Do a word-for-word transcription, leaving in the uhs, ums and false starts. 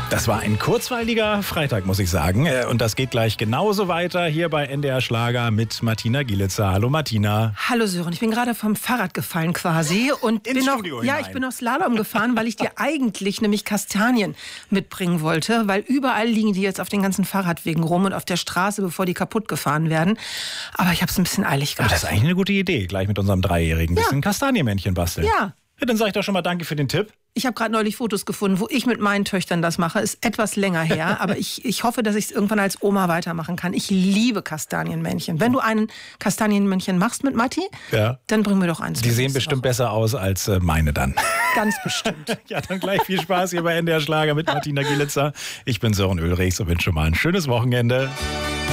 Das war ein kurzweiliger Freitag, muss ich sagen. Und das geht gleich genauso weiter hier bei N D R Schlager mit Martina Gielitzer. Hallo Martina. Hallo Sören, ich bin gerade vom Fahrrad gefallen quasi. Und Ins bin Studio noch, ja, hinein. ich bin auf Slalom gefahren, weil ich dir eigentlich nämlich Kastanien mitbringen wollte. Weil überall liegen die jetzt auf den ganzen Fahrradwegen rum und auf der Straße, bevor die kaputt gefahren werden. Aber ich habe es ein bisschen eilig Aber gehabt. das ist eigentlich eine gute Idee, gleich mit unserem Dreijährigen. Ja. Bisschen Kastanienmännchen basteln. Ja. Ja, dann sage ich doch schon mal danke für den Tipp. Ich habe gerade neulich Fotos gefunden, wo ich mit meinen Töchtern das mache. Ist etwas länger her, aber ich, ich hoffe, dass ich es irgendwann als Oma weitermachen kann. Ich liebe Kastanienmännchen. Wenn du einen Kastanienmännchen machst mit Matti, Ja. dann bring mir doch eins. Die mit sehen nächste bestimmt Woche. besser aus als äh, meine dann. Ganz bestimmt. Ja, dann gleich viel Spaß hier bei N D R Schlager mit Martina Gielitzer. Ich bin Sören Ulrichs und wünsche mal ein schönes Wochenende.